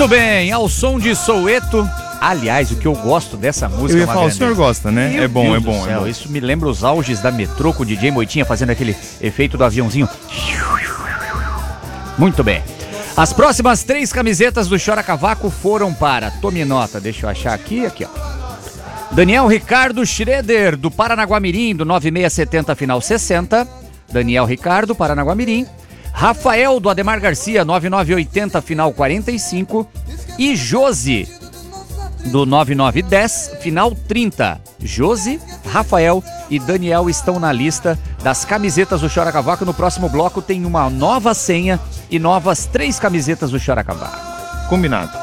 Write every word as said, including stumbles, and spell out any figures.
Muito bem, ao som de Soweto. Aliás, o que eu gosto dessa música... Eu ia falar, o senhor gosta, né? Meu é bom, Deus é bom, do céu, é bom. Isso me lembra os auges da Metrô com o D J Moitinha fazendo aquele efeito do aviãozinho. Muito bem. As próximas três camisetas do Chora Cavaco foram para... Tome nota, deixa eu achar aqui, aqui, ó. Daniel Ricardo Schroeder, do Paranaguamirim, do nove seis sete zero, final sessenta. Daniel Ricardo, Paranaguamirim. Rafael, do Ademar Garcia, nove nove oito zero, final quarenta e cinco. E Josi, do nove nove um zero, final trinta. Josi, Rafael e Daniel estão na lista das camisetas do Chora Cavaco. No próximo bloco tem uma nova senha e novas três camisetas do Chora Cavaco. Combinado.